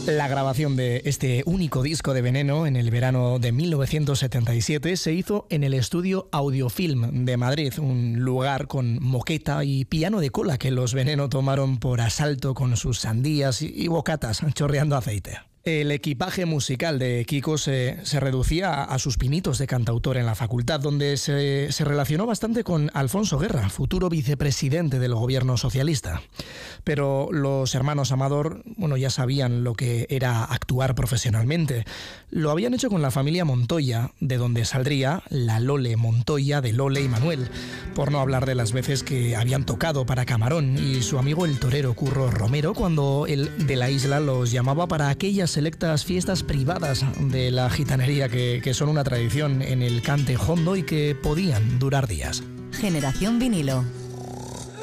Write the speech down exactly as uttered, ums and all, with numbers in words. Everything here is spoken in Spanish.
La grabación de este único disco de Veneno en el verano de mil novecientos setenta y siete se hizo en el estudio Audiofilm de Madrid, un lugar con moqueta y piano de cola que los Veneno tomaron por asalto con sus sandías y bocatas chorreando aceite. El equipaje musical de Kiko se, se reducía a sus pinitos de cantautor en la facultad, donde se, se relacionó bastante con Alfonso Guerra, futuro vicepresidente del gobierno socialista. Pero los hermanos Amador, bueno, ya sabían lo que era actuar profesionalmente. Lo habían hecho con la familia Montoya, de donde saldría la Lole Montoya de Lole y Manuel, por no hablar de las veces que habían tocado para Camarón y su amigo el torero Curro Romero, cuando el de la isla los llamaba para aquellas selectas fiestas privadas de la gitanería que, que son una tradición en el cante hondo y que podían durar días. Generación Vinilo.